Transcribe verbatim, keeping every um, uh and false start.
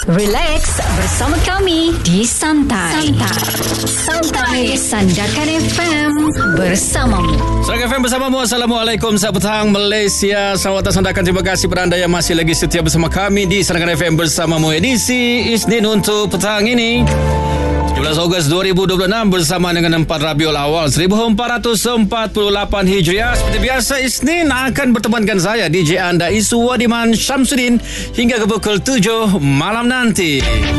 Relax bersama kami di Santai. Santai. Santai. Sandakan F M bersamamu. Sandakan F M bersamamu. Assalamualaikum. Selamat petang Malaysia. Selamat datang Sandakan. Terima kasih kepada anda yang masih lagi setia bersama kami di Sandakan F M bersamamu. Edisi Isnin untuk petang ini, tujuh belas Ogos dua ribu dua puluh enam, bersama dengan empat Rabiul Awal seribu empat ratus empat puluh lapan Hijriah. Seperti biasa, Isnin akan bertemankan saya D J anda Isu Wadiman Syamsuddin hingga ke pukul tujuh malam nanti.